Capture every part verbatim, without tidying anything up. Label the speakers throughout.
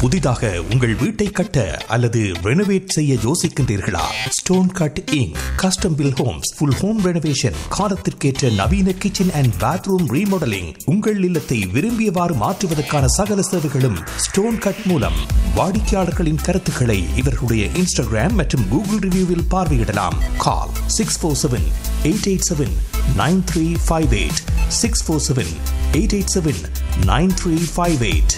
Speaker 1: புதிதாக உங்கள் வீட்டை கட்ட அல்லது ரெனோவேட் செய்ய யோசிக்கின்றீர்களா? Stone cut ink custom bill Holmes full home renovation, காலத்திற்கேற்ற நவீன கிச்சன் அண்ட் பாத்ரூம் ரீமாடலிங், உங்கள் இல்லத்தை விரும்பியவாறு மாற்றுவதற்கான சகல சேவைகளும் ஸ்டோன் கட் மூலம். வாடிக்கையாளர்களின் கருத்துக்களை இவர்களுடைய இன்ஸ்டாகிராம் மற்றும் கூகுள் ரிவ்யூவில் பார்வையிடலாம். கால் six four seven eight eight seven nine three five eight six four seven eight eight seven nine three five eight.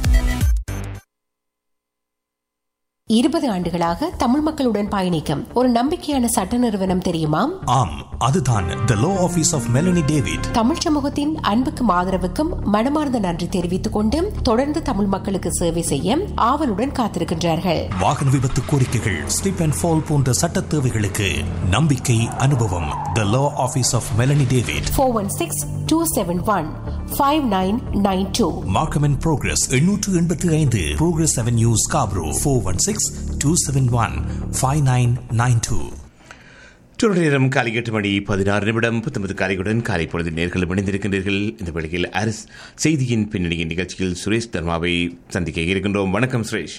Speaker 2: இருபது ஆண்டுகளாக தமிழ் மக்களுடன் பயணிக்கும் ஒரு நம்பிக்கையான சட்ட நிறுவனம் தெரியுமா?
Speaker 1: ஆம், அதுதான் தி லா office of Melanie David.
Speaker 2: Tamil சமூகத்தின் அன்புக்கும் ஆதரவுக்கும் மனமார்ந்த நன்றி தெரிவித்துக் கொண்டு தொடர்ந்து தமிழ் மக்களுக்கு சேவை செய்ய ஆவலுடன் காத்திருக்கின்றார்கள்.
Speaker 1: வாகன விபத்து கோரிக்கைகள், ஸ்லிப் அண்ட் ஃபால் போன்ற சட்ட தேவைகளுக்கு நம்பிக்கை அனுபவம். தி லா office of Melanie David.
Speaker 2: Four one six two seven one five nine nine two.
Speaker 1: Markham and progress எண்ணூற்று எண்பத்தி ஐந்து progress avenue Scarborough. Four one six two seven one five nine nine two.
Speaker 3: நேரம் காலை எட்டு மணி பதினாறு நிமிடம். பத்தொன்பது காலையுடன் காலை பொழுது நேர்கள் இணைந்திருக்கின்றீர்கள். இந்த வேளையில் அரசு செய்தியின் பின்னணியின் நிகழ்ச்சியில் சுரேஷ் தர்மாவை சந்திக்க இருக்கின்றோம். வணக்கம் சுரேஷ்.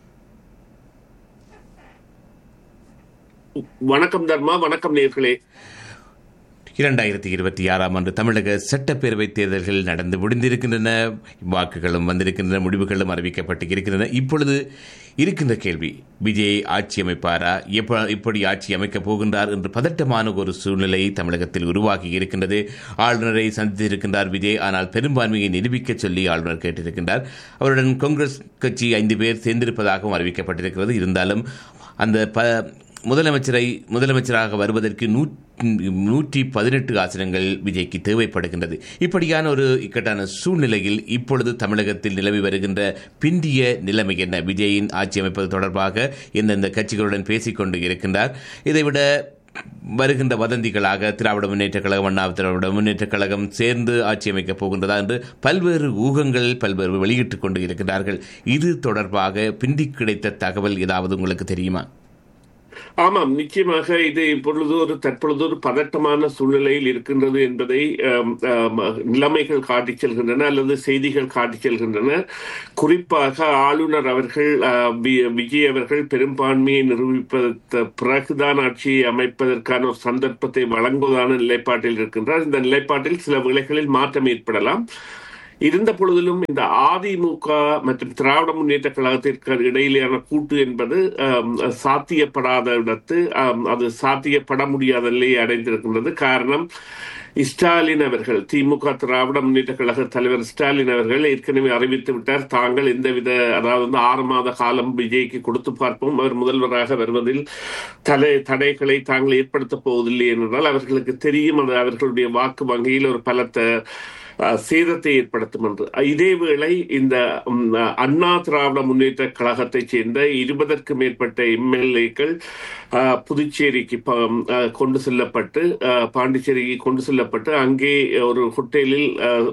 Speaker 4: வணக்கம் தர்மா. வணக்கம் நேர்களே.
Speaker 3: இரண்டாயிரத்தி இருபத்தி ஆறாம் ஆண்டு தமிழக சட்டப்பேரவைத் தேர்தல்கள் நடந்து முடிந்திருக்கின்றன. வாக்குகளும் வந்திருக்கின்றன, முடிவுகளும் அறிவிக்கப்பட்டு இருக்கின்றன. இப்பொழுது இருக்கின்ற கேள்வி, விஜய் ஆட்சி அமைப்பாரா, எப்படி ஆட்சி அமைக்கப் போகின்றார் என்று பதட்டமான ஒரு சூழ்நிலை தமிழகத்தில் உருவாகி இருக்கின்றது. ஆளுநரை சந்தித்திருக்கின்றார் விஜய். ஆனால் பெரும்பான்மையை நிரூபிக்க சொல்லி ஆளுநர் கேட்டிருக்கின்றார். அவருடன் காங்கிரஸ் கட்சி ஐந்து பேர் சேர்ந்திருப்பதாகவும் அறிவிக்கப்பட்டிருக்கிறது. இருந்தாலும் அந்த ப முதலமைச்சரை முதலமைச்சராக வருவதற்கு நூற்றி பதினெட்டு ஆசனங்கள் விஜய்க்கு தேவைப்படுகின்றது. இப்படியான ஒரு இக்கட்டான சூழ்நிலையில் இப்பொழுது தமிழகத்தில் நிலவி வருகின்ற பிந்திய நிலைமை என்ன? விஜயின் ஆட்சி அமைப்பது தொடர்பாக எந்தெந்த கட்சிகளுடன் பேசிக்கொண்டு இருக்கின்றார்? இதைவிட வருகின்ற வதந்திகளாக திராவிட முன்னேற்ற கழகம், அண்ணா திராவிட முன்னேற்ற கழகம் சேர்ந்து ஆட்சி அமைக்கப் போகின்றதா என்று பல்வேறு ஊகங்கள் பல்வேறு வெளியிட்டுக் கொண்டு இருக்கின்றார்கள். இது தொடர்பாக பிந்தி கிடைத்த தகவல் ஏதாவது உங்களுக்கு தெரியுமா?
Speaker 4: ஆமாம், நிச்சயமாக இது இப்பொழுது ஒரு தற்பொழுது ஒரு பதட்டமான சூழ்நிலையில் இருக்கின்றது என்பதை நிலைமைகள் காட்டிச் செல்கின்றன அல்லது செய்திகள் காட்டிச் செல்கின்றன. குறிப்பாக ஆளுநர் அவர்கள், விஜய் அவர்கள் பெரும்பான்மையை நிரூபிப்பத பிறகுதான் ஆட்சியை அமைப்பதற்கான ஒரு சந்தர்ப்பத்தை வழங்குவதான நிலைப்பாட்டில் இருக்கின்றார். இந்த நிலைப்பாட்டில் சில வேளைகளில் மாற்றம் ஏற்படலாம். இருந்த பொழுதிலும் இந்த அதிமுக மற்றும் திராவிட முன்னேற்ற கழகத்திற்கு இடையிலான கூட்டு என்பது சாத்தியப்படாத இடத்து அது சாத்தியப்பட முடியாத நிலையை அடைந்திருக்கின்றது. காரணம், ஸ்டாலின் அவர்கள், திமுக திராவிட முன்னேற்ற கழக தலைவர் ஸ்டாலின் அவர்கள் ஏற்கனவே அறிவித்து விட்டார், தாங்கள் எந்தவித, அதாவது ஆறு மாத காலம் விஜய்க்கு கொடுத்து பார்ப்போம், அவர் முதல்வராக வருவதில் தடை தடைகளை தாங்கள் ஏற்படுத்தப் போவதில்லை என்றால் அவர்களுக்கு தெரியும் அது அவர்களுடைய வாக்கு வங்கியில் ஒரு பலத்த சேதத்தை ஏற்படுத்தும் என்று. இதேவேளை இந்த அண்ணா திராவிட முன்னேற்ற கழகத்தைச் சேர்ந்த இருபதற்கு மேற்பட்ட எம்எல்ஏக்கள் புதுச்சேரிக்கு கொண்டு செல்லப்பட்டு பாண்டிச்சேரிக்கு கொண்டு செல்லப்பட்டு அங்கே ஒரு ஹோட்டலில்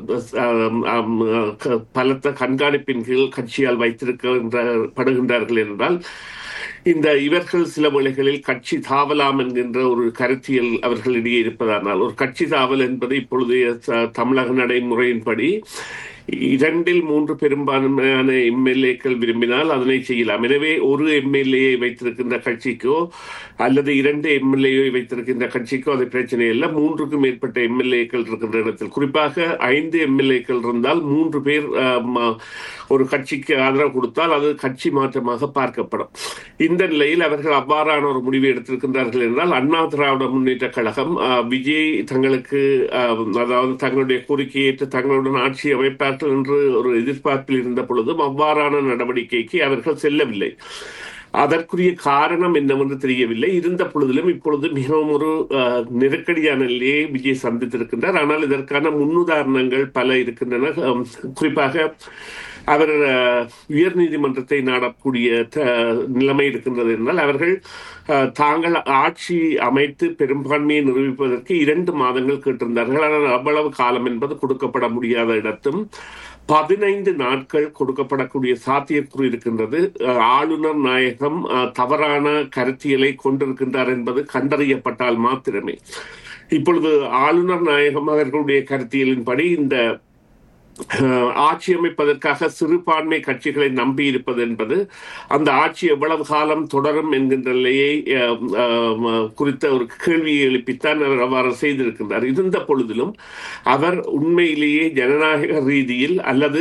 Speaker 4: பலத்த கண்காணிப்பின் கீழ் கட்சியால் வைத்திருக்கப்படுகின்றார்கள் என்றால் இந்த இவர்கள் சில வேளைகளில் கட்சி தாவலாம் என்கின்ற ஒரு கருத்தியல் அவர்களிடையே இருப்பதானால், ஒரு கட்சி தாவல் என்பது இப்பொழுதைய தமிழக நடைமுறையின்படி இரண்டில் மூன்று பெரும்பான்மையான எம்எல்ஏக்கள் விரும்பினால் அதனை செய்யலாம். எனவே ஒரு எம்எல்ஏ வைத்திருக்கின்ற கட்சிக்கோ அல்லது இரண்டு எம்எல்ஏ வைத்திருக்கின்ற கட்சிக்கோ அது பிரச்சனை இல்லை. மூன்றுக்கும் மேற்பட்ட எம்எல்ஏக்கள் இருக்கின்ற இடத்தில், குறிப்பாக ஐந்து எம்எல்ஏக்கள் இருந்தால் மூன்று பேர் ஒரு கட்சிக்கு ஆதரவு கொடுத்தால் அது கட்சி மாற்றமாக பார்க்கப்படும். இந்த நிலையில் அவர்கள் அவ்வாறான ஒரு முடிவை எடுத்திருக்கின்றார்கள் என்றால் அண்ணா திராவிட முன்னேற்ற கழகம் விஜய் தங்களுக்கு, அதாவது தங்களுடைய கோரிக்கையை ஏற்று தங்களுடன் ஆட்சி அமைப்பார்கள் என்று ஒரு எதிர்பார்ப்பில் இருந்த பொழுதும் அவ்வாறான நடவடிக்கைக்கு அவர்கள் செல்லவில்லை. அதற்குரிய காரணம் என்னவென்று தெரியவில்லை. இருந்த பொழுதிலும் இப்பொழுது மிகவும் ஒரு நெருக்கடியான நிலையை விஜய் சந்தித்திருக்கின்றார். ஆனால் இதற்கான முன்னுதாரணங்கள் பல இருக்கின்றன. குறிப்பாக அவர் உயர் நீதிமன்றத்தை நாடக்கூடிய நிலைமை இருக்கின்றது என்றால் அவர்கள் தாங்கள் ஆட்சி அமைத்து பெரும்பான்மையை நிரூபிப்பதற்கு இரண்டு மாதங்கள் கேட்டிருந்தார்கள். ஆனால் அவ்வளவு காலம் என்பது கொடுக்கப்பட முடியாத இடத்தும் பதினைந்து நாட்கள் கொடுக்கப்படக்கூடிய சாத்தியக்கூறு இருக்கின்றது. ஆளுநர் நாயகம் தவறான கருத்தியலை கொண்டிருக்கின்றார் என்பது கண்டறியப்பட்டால் மாத்திரமே. இப்பொழுது ஆளுநர் நாயகம் அவர்களுடைய கருத்தியலின்படி இந்த ஆட்சி அமைப்பதற்காக சிறுபான்மை கட்சிகளை நம்பி இருப்பது என்பது அந்த ஆட்சி எவ்வளவு காலம் தொடரும் என்கின்ற நிலையை குறித்த ஒரு கேள்வியை எழுப்பித்தான் அவர் அவ்வாறு செய்திருக்கின்றார். இருந்த பொழுதிலும் அவர் உண்மையிலேயே ஜனநாயக ரீதியில் அல்லது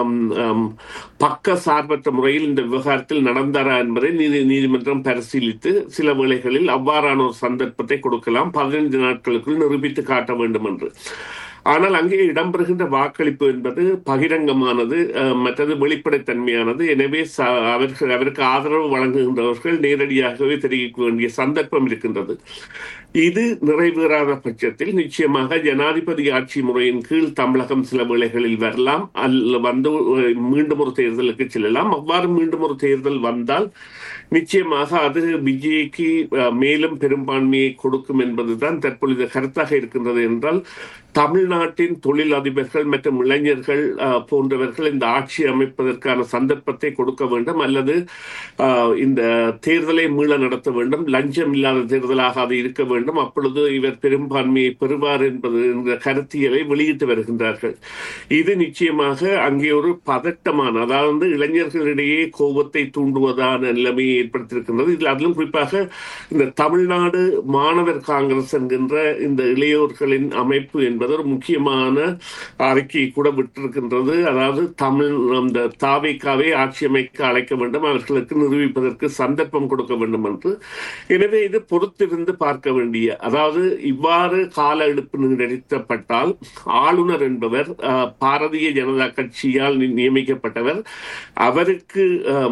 Speaker 4: பக்க சார்பற்ற முறையில் இந்த விவகாரத்தில் நடந்தாரா என்பதை நீதிமன்றம் பரிசீலித்து சில வேளைகளில் அவ்வாறான ஒரு சந்தர்ப்பத்தை கொடுக்கலாம், பதினைந்து நாட்களுக்குள் நிரூபித்து காட்ட வேண்டும் என்று. ஆனால் அங்கே இடம்பெறுகின்ற வாக்களிப்பு என்பது பகிரங்கமானது, மற்றது வெளிப்படைத்தன்மையானது. எனவே அவர்கள் அவருக்கு ஆதரவு வழங்குகின்றவர்கள் நேரடியாகவே தெரிவிக்க வேண்டிய சந்தர்ப்பம் இருக்கின்றது. இது நிறைவேறாத பட்சத்தில் நிச்சயமாக ஜனாதிபதி ஆட்சி முறையின் கீழ் தமிழகம் சில வேளைகளில் வரலாம், அல்ல வந்து மீண்டும் ஒரு தேர்தலுக்கு செல்லலாம். அவ்வாறு மீண்டும் ஒரு தேர்தல் வந்தால் நிச்சயமாக அது விஜய்க்கு மேலும் பெரும்பான்மையை கொடுக்கும் என்பதுதான் தற்பொழுது கருத்தாக இருக்கின்றது. என்றால் தமிழ்நாட்டின் தொழில் அதிபர்கள் மற்றும் இளைஞர்கள் போன்றவர்கள் இந்த ஆட்சி அமைப்பதற்கான சந்தர்ப்பத்தை கொடுக்க வேண்டும், அல்லது இந்த தேர்தலை மீள நடத்த வேண்டும், லஞ்சம் இல்லாத தேர்தலாக அது இருக்க வேண்டும், அப்பொழுது இவர் பெரும்பான்மையை பெறுவார் என்பது என்ற கருத்தியலை வெளியிட்டு வருகின்றார்கள். இது நிச்சயமாக அங்கே ஒரு பதட்டமான, அதாவது இளைஞர்களிடையே கோபத்தை தூண்டுவதான நிலைமையை ஏற்படுத்தியிருக்கின்றது. இதில் அதிலும் குறிப்பாக இந்த தமிழ்நாடு மாணவர் காங்கிரஸ் என்கின்ற இந்த இளையோர்களின் அமைப்பு என்பது ஒரு முக்கியமான அறிக்கையை கூட விட்டிருக்கின்றது. அதாவது தமிழ் அந்த தாவேக்காவை ஆட்சி அமைக்க அழைக்க வேண்டும், அவர்களுக்கு நிரூபிப்பதற்கு சந்தர்ப்பம் கொடுக்க வேண்டும் என்று. எனவே இது பொறுத்திருந்து பார்க்க வேண்டிய, அதாவது இவ்வாறு கால எடுப்பு நீடிக்கப்பட்டால் ஆளுநர் என்பவர் பாரதிய ஜனதா கட்சியால் நியமிக்கப்பட்டவர், அவருக்கு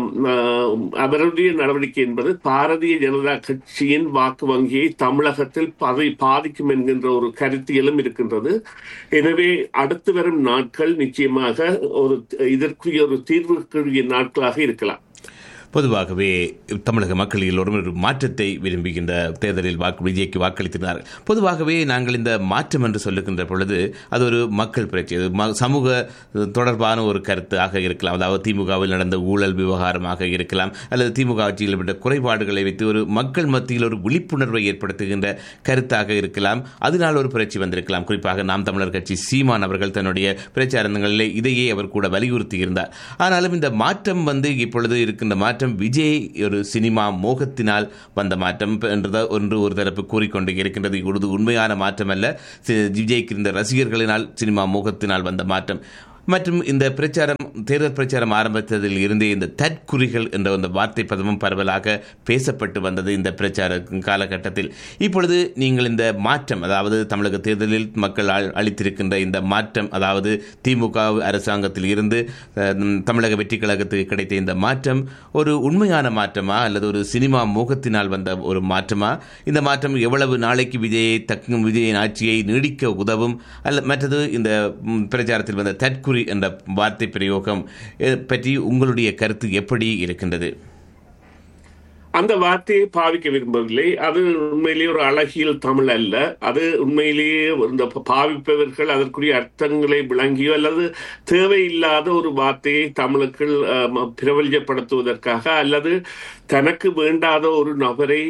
Speaker 4: அவருடைய நடவடிக்கை என்பது பாரதிய ஜனதா கட்சியின் வாக்கு வங்கியை தமிழகத்தில் பாதிக்கும் என்கின்ற ஒரு கருத்தியலும் இருக்கின்றது. எனவே அடுத்து வரும் நாட்கள் நிச்சயமாக ஒரு இதற்குரிய ஒரு தீர்வுக்குரிய நாட்களாக இருக்கலாம்.
Speaker 3: பொதுவாகவே தமிழக மக்கள் எல்லோரும் ஒரு மாற்றத்தை விரும்புகின்ற தேர்தலில் வாக்கு விஜய்க்கு வாக்களித்திருந்தார். பொதுவாகவே நாங்கள் இந்த மாற்றம் என்று சொல்லுகின்ற பொழுது அது ஒரு மக்கள் பிரச்சனை, சமூக தொடர்பான ஒரு கருத்தாக இருக்கலாம். அதாவது திமுகவில் நடந்த ஊழல் விவகாரமாக இருக்கலாம், அல்லது திமுக ஆட்சியில் விட்ட குறைபாடுகளை வைத்து ஒரு மக்கள் மத்தியில் ஒரு விழிப்புணர்வை ஏற்படுத்துகின்ற கருத்தாக இருக்கலாம். அதனால் ஒரு புரட்சி வந்திருக்கலாம். குறிப்பாக நாம் தமிழர் கட்சி சீமான் அவர்கள் தன்னுடைய பிரச்சாரங்களிலே இதையே அவர் கூட வலியுறுத்தி இருந்தார். ஆனாலும் இந்த மாற்றம் வந்து இப்பொழுது இருக்கின்ற மாற்றம் விஜய் ஒரு சினிமா மோகத்தினால் வந்த மாற்றம் என்றதை ஒன்று ஒரு தரப்பு கூறிக்கொண்டு இருக்கின்றது. இது உண்மையான மாற்றம் அல்ல, விஜய்க்கு இருந்த ரசிகர்களினால் சினிமா மோகத்தினால் வந்த மாற்றம். மற்றும் இந்த பிரச்சாரம் தேர்தல் பிரச்சாரம் ஆரம்பித்ததில் இருந்தே இந்த தற்குறிகள் என்ற அந்த வார்த்தை பதமும் பரவலாக பேசப்பட்டு வந்தது இந்த பிரச்சார காலகட்டத்தில். இப்பொழுது நீங்கள் இந்த மாற்றம், அதாவது தமிழக தேர்தலில் மக்கள் அளித்திருக்கின்ற இந்த மாற்றம், அதாவது திமுக அரசாங்கத்தில் இருந்து தமிழக வெற்றி கழகத்துக்கு கிடைத்த இந்த மாற்றம் ஒரு உண்மையான மாற்றமா அல்லது ஒரு சினிமா மோகத்தினால் வந்த ஒரு மாற்றமா? இந்த மாற்றம் எவ்வளவு நாளைக்கு விஜயை தக்கும் விஜயின் ஆட்சியை நீடிக்க உதவும்? அல்ல மற்றது இந்த பிரச்சாரத்தில் வந்த தற்குறி என்ற வார்த்தை பிரயோகம் பற்றி உங்களுடைய கருத்து எப்படி இருக்கின்றது?
Speaker 4: அந்த வார்த்தையை பாவிக்க விரும்பவில்லை. அது உண்மையிலேயே ஒரு அழகியல் தமிழ் அல்ல. அது உண்மையிலேயே இந்த பாவிப்பவர்கள் அதற்குரிய அர்த்தங்களை விளங்கியோ அல்லது தேவையில்லாத ஒரு வார்த்தையை தமிழுக்குள் பிரபல்யப்படுத்துவதற்காக அல்லது தனக்கு வேண்டாத ஒரு நபரை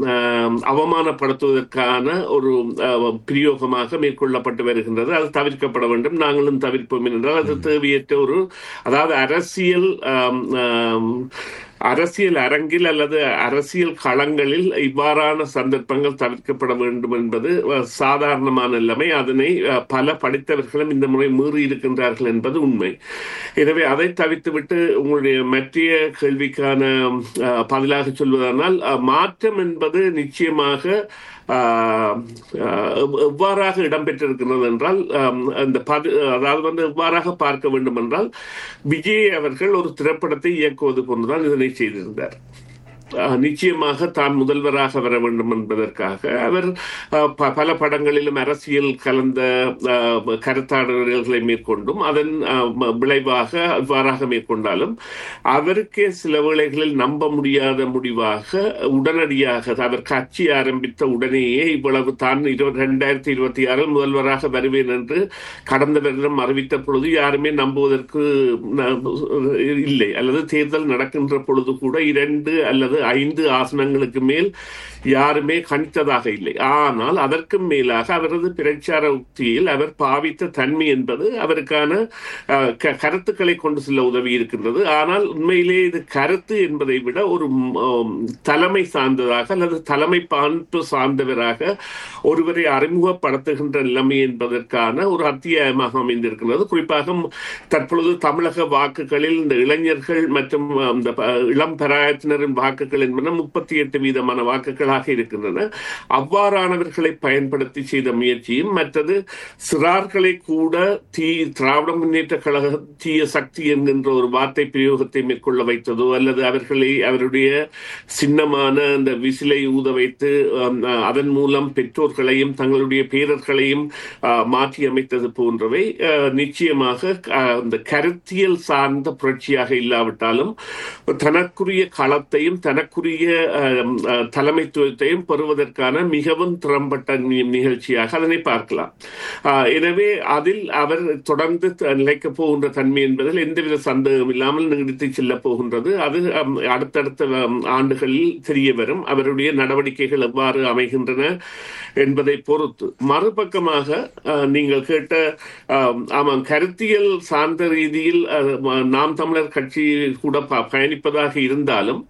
Speaker 4: அவமானப்படுத்துவதற்கான ஒரு பிரயோகமாக மேற்கொள்ளப்பட்டு வருகின்றது. அது தவிர்க்கப்பட வேண்டும். நாங்களும் தவிர்ப்போம் என்றால் அது தேவையற்ற ஒரு, அதாவது அரசியல் அரசியல் அரங்கில் அல்லது அரசியல் களங்களில் இவ்வாறான சந்தர்ப்பங்கள் தவிர்க்கப்பட வேண்டும் என்பது சாதாரணமான நிலைமை. அதனை பல படித்தவர்களும் இந்த முறை மீறி இருக்கின்றார்கள் என்பது உண்மை. எனவே அதை தவிர்த்துவிட்டு உங்களுடைய மற்ற கேள்விக்கான பதிலாக சொல்வதானால், மாற்றம் என்பது நிச்சயமாக எவ்வாறாக இடம்பெற்றிருக்கிறது என்றால், இந்த அதாவது வந்து எவ்வாறாக பார்க்க வேண்டும் என்றால், விஜய் அவர்கள் ஒரு திரைப்படத்தை இயக்குவது போன்றுதான் இதனை செய்திருந்தார். நிச்சயமாக தான் முதல்வராக வர வேண்டும் என்பதற்காக அவர் பல படங்களிலும் அரசியல் கலந்த கருத்தாடல்களை மேற்கொண்டும் அதன் விளைவாக அவ்வாறாக மேற்கொண்டாலும் அவருக்கே சில வேளைகளில் நம்ப முடியாத முடிவாக உடனடியாக அவர் கட்சி ஆரம்பித்த உடனேயே இவ்வளவு தான் இரண்டாயிரத்தி இருபத்தி ஆறில் முதல்வராக வருவேன் என்று கடந்த வருடம் அறிவித்த பொழுது யாருமே நம்புவதற்கு இல்லை. அல்லது தேர்தல் நடக்கின்ற பொழுது கூட இரண்டு அல்லது ஐந்து ஆசனங்களுக்கு மேல் யாருமே கணித்ததாக இல்லை. ஆனால் அதற்கும் மேலாக அவரது பிரச்சார உத்தியில் அவர் பாவித்த தன்மை என்பது அவருக்கான கருத்துக்களை கொண்டு செல்ல உதவி இருக்கின்றது. ஆனால் உண்மையிலே இது கருத்து என்பதை விட ஒரு தலைமை சார்ந்ததாக அல்லது தலைமை பண்பு சார்ந்தவராக ஒருவரை அறிமுகப்படுத்துகின்ற நிலைமை என்பதற்கான ஒரு அத்தியாயமாக அமைந்திருக்கிறது. குறிப்பாக தற்பொழுது தமிழக வாக்குகளில் இந்த இளைஞர்கள் மற்றும் இந்த இளம் பிராயத்தினரின் வாக்குகள் என்பன முப்பத்தி எட்டு வீதமான வாக்குகளாக இருக்கின்றன. அவ்வாறானவர்களை பயன்படுத்தி செய்த முயற்சியும், மற்றது சிறார்களை கூட தீ திராவிட முன்னேற்ற கழக தீய சக்தி என்கின்ற ஒரு வார்த்தை பிரயோகத்தை மேற்கொள்ள வைத்ததோ அல்லது அவர்களை அவருடைய சின்னமான அந்த விசிலை ஊத வைத்து அதன் மூலம் பெற்றோர்களையும் தங்களுடைய பேரர்களையும் மாற்றி அமைத்தது போன்றவை நிச்சயமாக அந்த கருத்தியல் சார்ந்த புரட்சியாக இல்லாவிட்டாலும் தனக்குரிய களத்தையும் தனக்குரிய தலைமைத்துவத்தையும் பெறுவதற்கான மிகவும் திறம்பட்ட நிகழ்ச்சியாக அதனை பார்க்கலாம். எனவே அதில் அவர் தொடர்ந்து நிலைக்கப் போகின்ற தன்மை என்பதில் எந்தவித சந்தேகம் இல்லாமல் நீடித்து செல்ல போகின்றது. அது அடுத்தடுத்த ஆண்டுகளில் தெரிய வரும். அவருடைய நடவடிக்கைகள் எவ்வாறு அமைகின்றன என்பதை பொறுத்து. மறுபக்கமாக நீங்கள் கேட்ட ஆமாம், கருத்தியல் சார்ந்த ரீதியில் நாம் தமிழர் கட்சி கூட பயணிப்பதாக இருந்தாலும்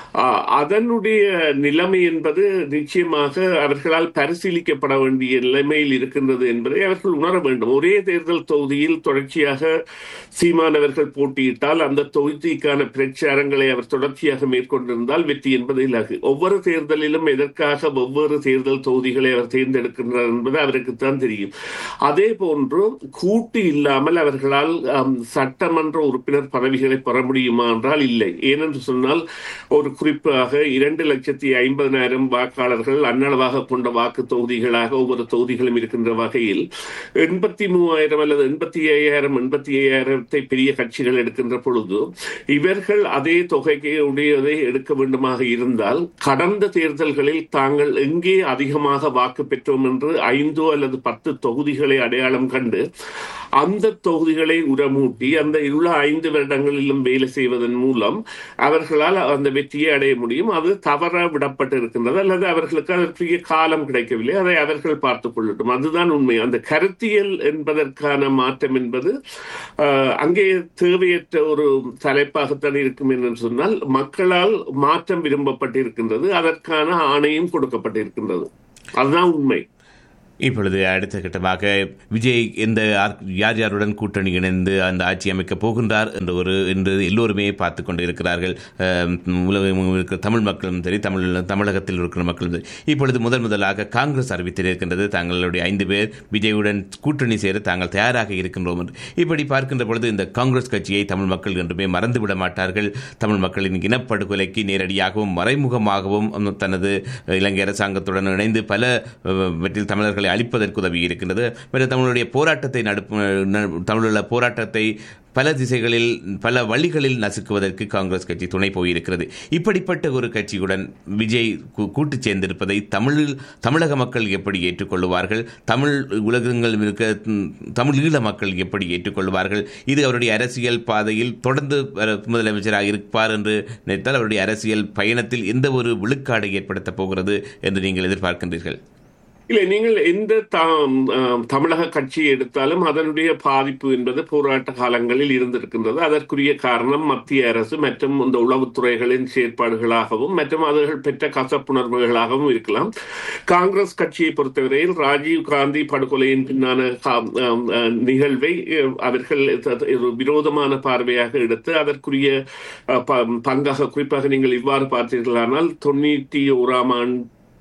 Speaker 4: அதனுடைய நிலைமை என்பது நிச்சயமாக அவர்களால் பரிசீலிக்கப்பட வேண்டிய நிலைமையில் இருக்கின்றது என்பதை அவர்கள் உணர வேண்டும். ஒரே தேர்தல் தொகுதியில் தொடர்ச்சியாக சீமானவர்கள் போட்டியிட்டால் அந்த தொகுதிக்கான பிரச்சாரங்களை அவர் தொடர்ச்சியாக மேற்கொண்டிருந்தால் வெற்றி என்பது இலகு. ஒவ்வொரு தேர்தலிலும் எதற்காக ஒவ்வொரு தேர்தல் தொகுதிகளை அவர் தேர்ந்தெடுக்கின்றார் என்பது அவருக்குத்தான் தெரியும். அதே போன்று கூட்டு இல்லாமல் அவர்களால் சட்டமன்ற உறுப்பினர் பதவிகளை பெற முடியுமா என்றால் இல்லை. ஏனென்று சொன்னால் ஒரு குறிப்பாக இரண்டு லட்சத்தி ஐம்பதனாயிரம் வாக்காளர்கள் அன்னளவாக கொண்ட வாக்கு தொகுதிகளாக ஒவ்வொரு தொகுதிகளும் இருக்கின்ற வகையில் எண்பத்தி மூவாயிரம் அல்லது எண்பத்தி ஐயாயிரம் எண்பத்தி ஐயாயிரத்தை பெரிய கட்சிகள் எடுக்கின்ற பொழுது இவர்கள் அதே தொகைக்கு உடையதை எடுக்க வேண்டுமாக இருந்தால் கடந்த தேர்தல்களில் தாங்கள் எங்கே அதிகமாக வாக்கு பெற்றோம் என்று ஐந்தோ அல்லது பத்து தொகுதிகளை அடையாளம் கண்டு அந்த தொகுதிகளை உரமூட்டி அந்த உள்ள ஐந்து வருடங்களிலும் வேலை செய்வதன் மூலம் அவர்களால் அந்த வெற்றியை அடைய முடியும். அது தவற விடப்பட்டு இருக்கின்றது அல்லது அவர்களுக்கு அதற்குரிய காலம் கிடைக்கவில்லை. அதை அவர்கள் பார்த்துக் கொள்ளட்டும். அதுதான் உண்மை. அந்த கருத்தியல் என்பதற்கான மாற்றம் என்பது அங்கே தேவையற்ற ஒரு தலைப்பாகத்தான் இருக்கும் என்று சொன்னால் மக்களால் மாற்றம் விரும்பப்பட்டு இருக்கின்றது. அதற்கான ஆணையும் கொடுக்கப்பட்டிருக்கின்றது. அதுதான் உண்மை.
Speaker 3: இப்பொழுது அடுத்த கட்டமாக விஜய் எந்த யார் யாருடன் கூட்டணி இணைந்து அந்த ஆட்சி அமைக்கப் போகின்றார் என்ற ஒரு என்று எல்லோருமே பார்த்து கொண்டு இருக்கிறார்கள். உலகம் இருக்கிற தமிழ் மக்களும் சரி, தமிழ் தமிழகத்தில் இருக்கிற மக்களும் சரி. இப்பொழுது முதல் முதலாக காங்கிரஸ் அறிவித்திருக்கின்றது தங்களுடைய ஐந்து பேர் விஜயுடன் கூட்டணி சேர தாங்கள் தயாராக இருக்கின்றோம் என்று. இப்படி பார்க்கின்ற பொழுது இந்த காங்கிரஸ் கட்சியை தமிழ் மக்கள் என்றுமே மறந்துவிட மாட்டார்கள். தமிழ் மக்களின் இனப்படுகொலைக்கு நேரடியாகவும் மறைமுகமாகவும் தனது இலங்கை அரசாங்கத்துடன் இணைந்து பல வெற்றில் தமிழர்கள் அளிப்பதற்கு உதவி இருக்கின்றது. தமிழுடைய போராட்டத்தை தமிழுள்ள போராட்டத்தை பல திசைகளில் பல வழிகளில் நசுக்குவதற்கு காங்கிரஸ் கட்சி துணை போயிருக்கிறது. இப்படிப்பட்ட ஒரு கட்சியுடன் விஜய் கூட்டு சேர்ந்திருப்பதை தமிழில் தமிழக மக்கள் எப்படி ஏற்றுக்கொள்வார்கள்? தமிழ் உலகங்கள் இருக்க தமிழீழ மக்கள் எப்படி ஏற்றுக்கொள்வார்கள்? இது அவருடைய அரசியல் பாதையில் தொடர்ந்து முதலமைச்சராக இருப்பார் என்று நினைத்தால் அவருடைய அரசியல் பயணத்தில் எந்த ஒரு விழுக்காடை ஏற்படுத்தப் போகிறது என்று நீங்கள் எதிர்பார்க்கின்றீர்கள்?
Speaker 4: இல்லை, நீங்கள் எந்த தமிழக கட்சியை எடுத்தாலும் அதனுடைய பாதிப்பு என்பது போராட்ட காலங்களில் இருந்திருக்கின்றது. அதற்குரிய காரணம் மத்திய அரசு மற்றும் இந்த உளவுத்துறைகளின் செயற்பாடுகளாகவும் மற்றும் அவர்கள் பெற்ற கசப்புணர்வுகளாகவும் இருக்கலாம். காங்கிரஸ் கட்சியை பொறுத்தவரையில் ராஜீவ் காந்தி படுகொலையின் பின்னான நிகழ்வை அவர்கள் விரோதமான பார்வையாக எடுத்து அதற்குரிய பங்காக குறிப்பாக நீங்கள் இவ்வாறு பார்த்தீர்களானால் தொண்ணூற்றி ஓராம் ஆண்டு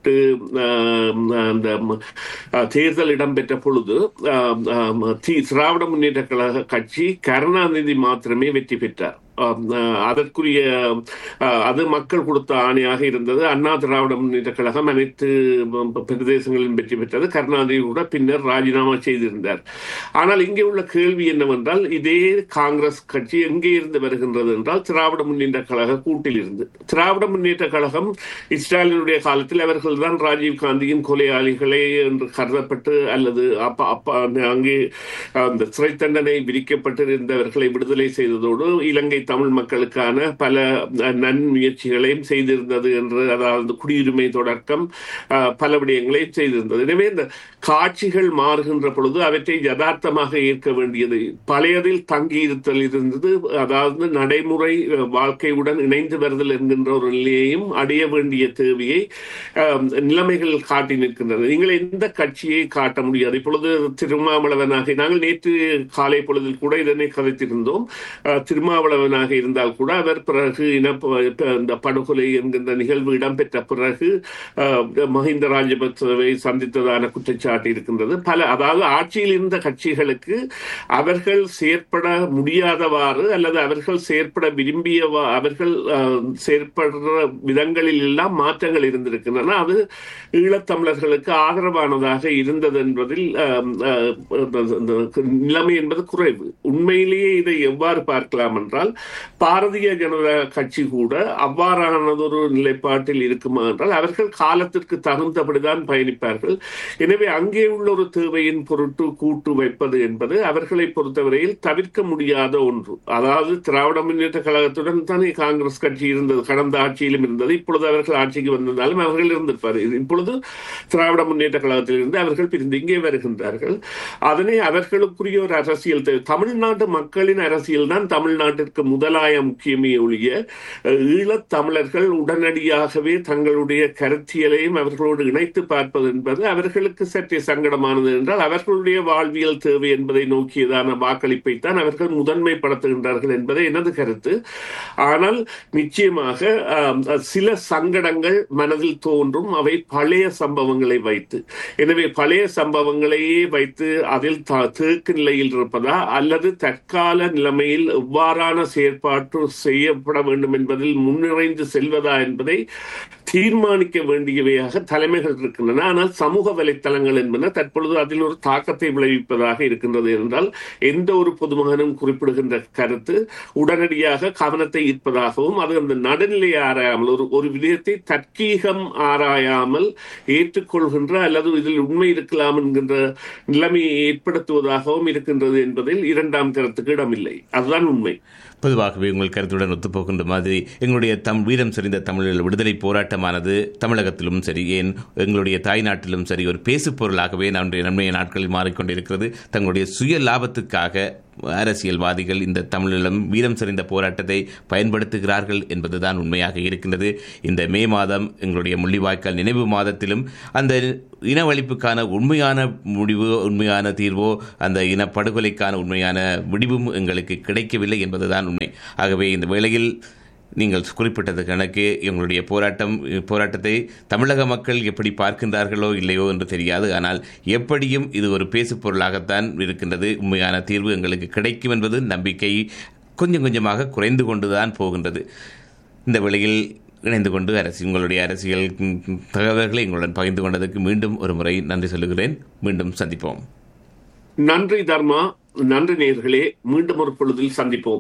Speaker 4: அந்த தேர்தல் இடம்பெற்ற பொழுது திராவிட முன்னேற்ற கழக கட்சி கருணாநிதி மாத்திரமே வெற்றி பெற்றார். அதற்குரிய அது மக்கள் கொடுத்த ஆணையாக இருந்தது. அண்ணா திராவிட முன்னேற்ற கழகம் அனைத்து பிரதேசங்களிலும் வெற்றி பெற்றது. கருணாநிதி கூட பின்னர் ராஜினாமா செய்திருந்தார். ஆனால் இங்கே உள்ள கேள்வி என்னவென்றால் இதே காங்கிரஸ் கட்சி எங்கே இருந்து வருகின்றது என்றால் திராவிட முன்னேற்ற கழக கூட்டில் இருந்து. திராவிட முன்னேற்ற கழகம் ஸ்டாலினுடைய காலத்தில் அவர்கள் தான் ராஜீவ் காந்தியின் கொலையாளிகளே என்று கருதப்பட்டு அல்லது அப்ப அப்ப அங்கே அந்த சிறை தண்டனை விதிக்கப்பட்டிருந்தவர்களை விடுதலை செய்ததோடு இலங்கை தமிழ் மக்களுக்கான பல நன்முயற்சிகளையும் செய்திருந்தது என்று, அதாவது குடியுரிமை தொடக்கம் பல விடயங்களையும் செய்திருந்தது. எனவே இந்த காட்சிகள் மாறுகின்ற பொழுது அவற்றை யதார்த்தமாக ஏற்க வேண்டியது. பழையதில் தங்கியிருத்தல் இருந்தது, அதாவது நடைமுறை வாழ்க்கையுடன் இணைந்து வருதல் என்கின்ற ஒரு நிலையையும் அடைய வேண்டிய தேவையை நிலைமைகள் காட்டி நிற்கின்றன. நீங்கள் எந்த கட்சியை காட்ட முடியாது. இப்பொழுது திருமாவளவனாக, நாங்கள் நேற்று காலை பொழுதில் கூட இதனை கதைத்திருந்தோம். திருமாவளவனாக இருந்தால் கூட அவர் பிறகு இன இந்த படுகொலை என்கின்ற நிகழ்வு இடம்பெற்ற பிறகு மஹிந்த ராஜபக்சவை சந்தித்ததான குற்றச்சாட்டு இருக்கின்றது. பல, அதாவது ஆட்சியில் இருந்த கட்சிகளுக்கு அவர்கள் செயற்பட முடியாதவாறு அல்லது அவர்கள் செயற்பட விரும்பியவா அவர்கள் செயற்படுற விதங்களில் எல்லாம் மாற்றங்கள் இருந்திருக்கின்றன. அது ஈழத்தமிழர்களுக்கு ஆதரவானதாக இருந்தது என்பதில் நிலைமை என்பது குறைவு. உண்மையிலேயே இதை எவ்வாறு பார்க்கலாம் என்றால், பாரதிய ஜனதா கட்சி கூட அவ்வாறானதொரு நிலைப்பாட்டில் இருக்குமா என்றால் அவர்கள் காலத்திற்கு தகுந்தபடிதான் பயணிப்பார்கள். எனவே அங்கே உள்ள ஒரு தேவையின் பொருட்டு கூட்டு வைப்பது என்பது அவர்களை பொறுத்தவரையில் தவிர்க்க முடியாத ஒன்று. அதாவது திராவிட முன்னேற்ற கழகத்துடன் தானே காங்கிரஸ் கட்சி இருந்தது, கடந்த ஆட்சியிலும் இருந்தது. இப்பொழுது அவர்கள் ஆட்சிக்கு வந்திருந்தாலும் அவர்கள் இருந்திருப்பார். இப்பொழுது திராவிட முன்னேற்ற கழகத்தில் இருந்து அவர்கள் பிரிந்து இங்கே வருகின்றார்கள். அதனை அவர்களுக்குரிய ஒரு அரசியல் தேவை. தமிழ்நாட்டு மக்களின் அரசியல் தான் தமிழ்நாட்டிற்கு முதலாய முக்கியமே ஒழிய ஈழத் தமிழர்கள் உடனடியாகவே தங்களுடைய கருத்தியலையும் அவர்களோடு இணைத்து பார்ப்பது என்பது அவர்களுக்கு சற்றே சங்கடமானது. என்றால் அவர்களுடைய வாழ்வியல் தேவை என்பதை நோக்கியதான வாக்களிப்பை தான் அவர்கள் முதன்மைப்படுத்துகின்றார்கள் என்பதை எனது கருத்து. ஆனால் நிச்சயமாக சில சங்கடங்கள் மனதில் தோன்றும், அவை பழைய சம்பவங்களை வைத்து. எனவே பழைய சம்பவங்களையே வைத்து அதில் தேக்கு நிலையில் இருப்பதா அல்லது தற்கால நிலைமையில் எவ்வாறான செயற்பாட்டு செய்யப்பட வேண்டும் என்பதில் முன்னிறைந்து செல்வதா என்பதை தீர்மானிக்க வேண்டியவையாக தலைமைகள் இருக்கின்றன. ஆனால் சமூக வலைத்தளங்கள் என்பன தற்பொழுது அதில் ஒரு தாக்கத்தை விளைவிப்பதாக இருக்கின்றது. என்றால் எந்த ஒரு பொதுமகனும் குறிப்பிடுகின்ற கருத்து உடனடியாக கவனத்தை ஈர்ப்பதாகவும், அது அந்த நடுநிலையை ஆராயாமல், ஒரு ஒரு விடயத்தை தற்கீகம் ஆராயாமல் ஏற்றுக்கொள்கின்ற அல்லது இதில் உண்மை இருக்கலாம் என்கின்ற நிலைமையை ஏற்படுத்துவதாகவும் இருக்கின்றது என்பதில் இரண்டாம் கருத்துக்கு இடமில்லை. அதுதான் உண்மை.
Speaker 3: பொதுவாகவே உங்கள் கருத்துடன் ஒத்துப்போகின்ற மாதிரி எங்களுடைய தம் வீரம் செறிந்த தமிழர்கள் விடுதலை போராட்டமானது தமிழகத்திலும் சரி, ஏன் எங்களுடைய தாய்நாட்டிலும் சரி, ஒரு பேசு பொருளாகவே நம்முடைய நன்மைய நாட்களில் மாறிக்கொண்டிருக்கிறது. தங்களுடைய சுய லாபத்துக்காக அரசியல்வாதிகள் இந்த தமிழீழம் வீரம் செறிந்த போராட்டத்தை பயன்படுத்துகிறார்கள் என்பதுதான் உண்மையாக இருக்கின்றது. இந்த மே மாதம் எங்களுடைய முள்ளிவாய்க்கால் நினைவு மாதத்திலும் அந்த இனவழிப்புக்கான உண்மையான முடிவு, உண்மையான தீர்வோ, அந்த இனப்படுகொலைக்கான உண்மையான முடிவும் எங்களுக்கு கிடைக்கவில்லை என்பதுதான் உண்மை. ஆகவே இந்த வேளையில் நீங்கள் குறிப்பிட்டது கணக்கு எங்களுடைய போராட்டம் போராட்டத்தை தமிழக மக்கள் எப்படி பார்க்கின்றார்களோ இல்லையோ என்று தெரியாது. ஆனால் எப்படியும் இது ஒரு பேசு பொருளாகத்தான் இருக்கின்றது. உண்மையான தீர்வு எங்களுக்கு கிடைக்கும் என்பது நம்பிக்கை கொஞ்சம் கொஞ்சமாக குறைந்து கொண்டுதான் போகின்றது. இந்த வேளையில் இணைந்து கொண்டு அரசு உங்களுடைய அரசியல் தகவல்களை எங்களுடன் பகிர்ந்து கொண்டதற்கு மீண்டும் ஒரு முறை நன்றி சொல்லுகிறேன். மீண்டும் சந்திப்போம்.
Speaker 4: நன்றி தர்மா. நன்றி நேயர்களே. மீண்டும் ஒரு பொழுதில் சந்திப்போம்.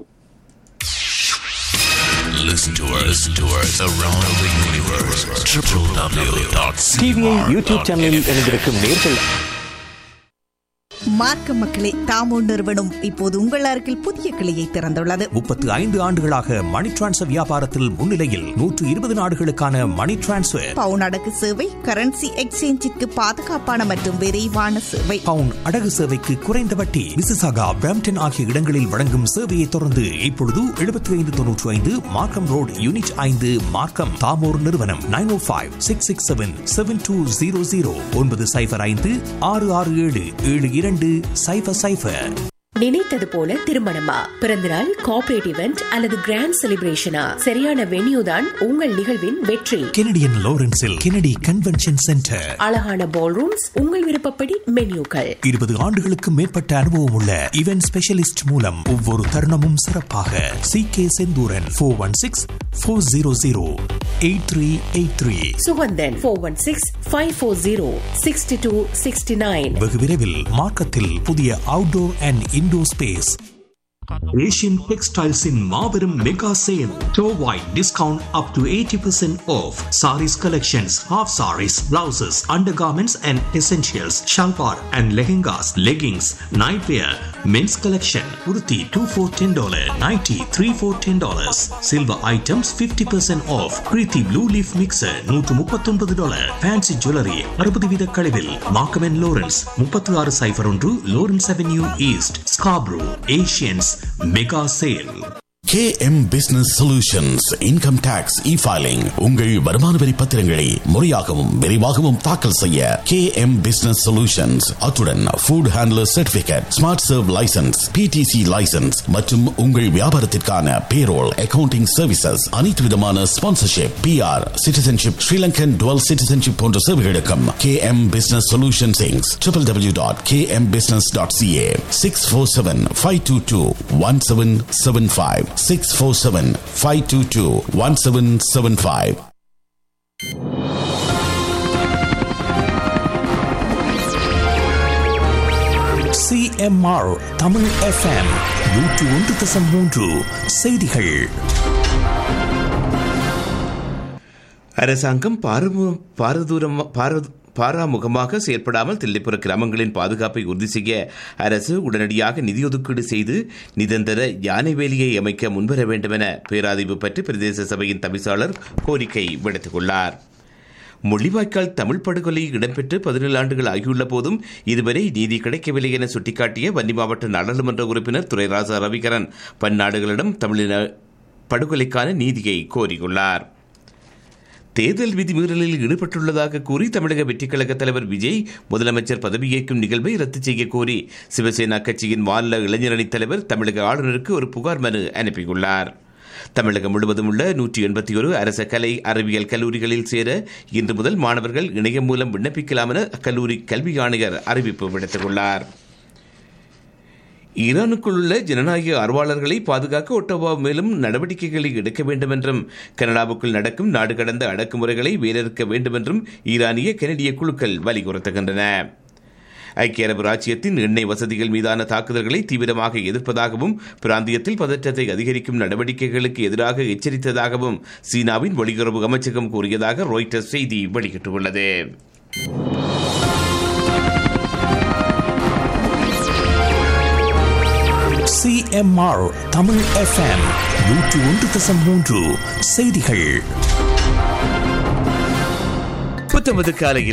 Speaker 5: Listen to us, to us around the universe. w w w dot c m r dot n e t
Speaker 1: YouTube சேனலில் இணைந்திருக்கும் நேயர்கள்
Speaker 6: மார்க்க மக்களே, தாமோ நிறுவனம் இப்போது உங்கள் அருகில் புதிய கிளையை திறந்துள்ளது.
Speaker 1: முப்பத்தி ஐந்து ஆண்டுகளாக மணி டிரான்ஸ்ஃபர் வியாபாரத்தில் முன்னிலையில் நூற்று இருபது நாடுகளுக்கான மணி டிரான்ஸ்ஃபர்,
Speaker 6: பவுன் அடகு சேவை, கரன்சி எக்ஸ்சேஞ்சிற்கு பாதுகாப்பான மற்றும் விரைவான சேவை,
Speaker 1: பவுன் அடகு சேவைக்கு குறைந்த வட்டி, மிசிசாகா, பிரம்டன் ஆகிய இடங்களில் வழங்கும் சேவையை தொடர்ந்து இப்பொழுது எழுபத்தி ஐந்து தொன்னூற்றி ஐந்து மார்க்கம் ரோட், யூனிட் ஐந்து, மார்க்கம். தாமோர் நிறுவனம் நைன் ஓ five six six seven seven two zero zero ஒன்பது சைபர் ஐந்து ஆறு ஆறு ஏழு ஏழு இரண்டு சைபர் சைபர்.
Speaker 2: நினைத்தது போல திருமணமா, பிறந்தநாள், கார்ப்பரேட் இவெண்ட் அல்லது கிராண்ட் செலிப்ரேஷனா, சரியான வென்யூ தான் உங்கள் நிகழ்வின் வெற்றி.
Speaker 1: Canadian லாரன்ஸில் Kennedy convention centre.
Speaker 2: அழகான பால் ரூம்ஸ், உங்கள் விருப்பப்படி மென்யூக்கள்.
Speaker 1: இருபது ஆண்டுகளுக்கு மேற்பட்ட அனுபவம் உள்ள இவென்ட் ஸ்பெஷலிஸ்ட் மூலம் ஒவ்வொரு தருணமும் சிறப்பாக. C K Senthuran four one six four zero zero eight three eight three.
Speaker 2: Suganthan four one six five four zero sixty two sixty nine.
Speaker 1: வெகு விரைவில் மார்க்கத்தில் புதிய outdoor and indoor space. Asian Textiles in Marverum Mega Sale. Store-wide discount up to eighty percent off. Saris collections, half saris, blouses, undergarments and essentials, shalwar and lehengas, leggings, nightwear, men's collection உடுத்தி two four ten dollar, nightie three four ten dollars. Silver items fifty percent of. Preethi blue leaf mixer நூற்று முப்பத்தி ஒன்பது dollar. Fancy jewellery அறுபது வீத கழிவில். Markham and Lawrence முப்பத்தி ஆறு சைபர் ஒன்று Lawrence avenue east, Scarborough. Asians mega sale.
Speaker 7: K M Business Solutions Income Tax E-Filing. உங்கள் வருமான வரி பத்திரங்களை முறையாகவும் விரைவாகவும் தாக்கல் செய்ய K M Business Solutions. அத்துடன் Food Handler Certificate, Smart Serve License, P T C License மற்றும் உங்கள் வியாபாரத்திற்கான Payroll, Accounting Services, அனைத்து விதமான Sponsorship, P R, Citizenship, Sri Lankan Dual Citizenship போன்ற சேவைகளுக்கும் K M Business Solutions Incorporated. w w w dot k m business dot c a. six four seven, five two two, one seven seven five. six four seven, five two two, one seven seven five.
Speaker 1: C M R Tamil F M நூற்று ஒன்று தசம் மூன்று செய்திகள்.
Speaker 3: அரசாங்கம் பாரதூரம் பாரத பாராமுகமாக செயல்படாமல் தில்லைப்புற கிராமங்களின் பாதுகாப்பை உறுதி செய்ய அரசு உடனடியாக நிதி ஒதுக்கீடு செய்து நிரந்தர யானை வேலியை அமைக்க முன்வர வேண்டும் என பேராதீவு பற்றி பிரதேச சபையின் தவிசாளர் கோரிக்கை விடுத்துள்ளார். முள்ளிவாய்க்கால் தமிழ் படுகொலை இடம்பெற்று பதினேழு ஆண்டுகள் ஆகியுள்ள போதும் இதுவரை நீதி கிடைக்கவில்லை என சுட்டிக்காட்டிய வன்னி மாவட்ட நாடாளுமன்ற உறுப்பினர் துரைராசா ரவிகரன் பன்னாடுகளிடம் தமிழின படுகொலைக்கான நீதியை கோரியுள்ளார். தேர்தல் விதிமீறலில் ஈடுபட்டுள்ளதாக கூறி தமிழக வெற்றிக் கழக தலைவர் விஜய் முதலமைச்சர் பதவியேற்கும் நிகழ்வை ரத்து செய்ய கோரி சிவசேனா கட்சியின் மாநில இளைஞரணி தலைவர் தமிழக ஆளுநருக்கு ஒரு புகார் மனு அனுப்பியுள்ளார். தமிழகம் முழுவதும் உள்ள நூற்றி எண்பத்தி ஒரு அரச கலை அறிவியல் கல்லூரிகளில் சேர இன்று முதல் மாணவர்கள் இணையம் மூலம் விண்ணப்பிக்கலாம் என கல்லூரி கல்வி ஆணையர் அறிவிப்பு விடுத்துள்ளார். ஈரானுக்குள் உள்ள ஜனநாயக ஆர்வலர்களை பாதுகாக்க ஒட்டோவா மேலும் நடவடிக்கைகளை எடுக்க வேண்டும் என்றும் கனடாவுக்குள் நடக்கும் நாடு கடந்த அடக்குமுறைகளை வேறறுக்க வேண்டும் என்றும் ஈரானிய கனடிய குழுக்கள் வலியுறுத்துகின்றன. ஐக்கிய அரபு ராச்சியத்தின் எண்ணெய் வசதிகள் மீதான தாக்குதல்களை தீவிரமாக எதிர்ப்பதாகவும் பிராந்தியத்தில் பதற்றத்தை அதிகரிக்கும் நடவடிக்கைகளுக்கு எதிராக எச்சரித்ததாகவும் சீனாவின் வெளியுறவு அமைச்சகம் கூறியதாக ராய்ட்டர்ஸ் செய்தி வெளியிட்டுள்ளது.
Speaker 1: C M R Tamil F M நூற்று ஒன்று தசம் மூன்று செய்திகள்.
Speaker 3: புத்தமது காலையில்